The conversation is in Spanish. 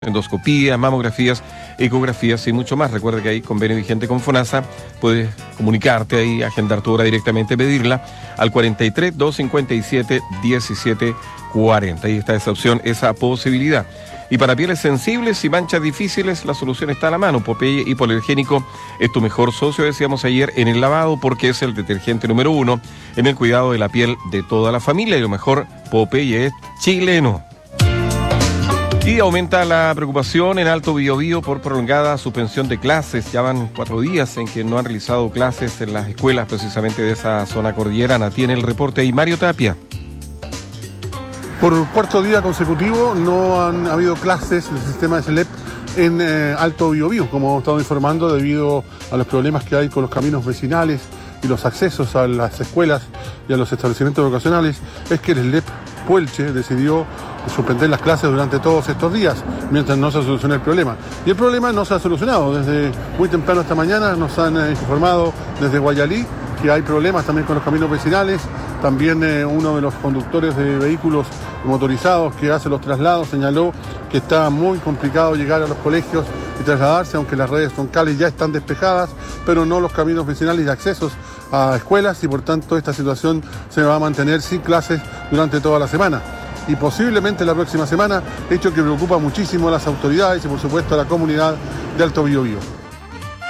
endoscopías, mamografías, ecografías y mucho más. Recuerda que hay convenio vigente con FONASA, puedes comunicarte ahí, agendar tu hora directamente, pedirla al 43 257 1740. Ahí está esa opción, esa posibilidad. Y para pieles sensibles y manchas difíciles, la solución está a la mano. Popeye Hipoalergénico es tu mejor socio, decíamos ayer, en el lavado, porque es el detergente número 1 en el cuidado de la piel de toda la familia. Y lo mejor, Popeye es chileno. Y aumenta la preocupación en Alto Biobío por prolongada suspensión de clases. Ya van 4 días en que no han realizado clases en las escuelas precisamente de esa zona cordillerana. Tiene el reporte ahí Mario Tapia. Por 4 días consecutivos no han habido clases del sistema de SELEP en Alto Biobío, como hemos estado informando, debido a los problemas que hay con los caminos vecinales y los accesos a las escuelas y a los establecimientos vocacionales. Es que el SELEP Puelche decidió suspender las clases durante todos estos días, mientras no se soluciona el problema. Y el problema no se ha solucionado. Desde muy temprano esta mañana nos han informado desde Guayalí que hay problemas también con los caminos vecinales. También uno de los conductores de vehículos motorizados que hace los traslados señaló que está muy complicado llegar a los colegios y trasladarse, aunque las redes troncales ya están despejadas, pero no los caminos vecinales y accesos a escuelas, y por tanto esta situación se va a mantener sin clases durante toda la semana. Y posiblemente la próxima semana, hecho que preocupa muchísimo a las autoridades y por supuesto a la comunidad de Alto Biobío.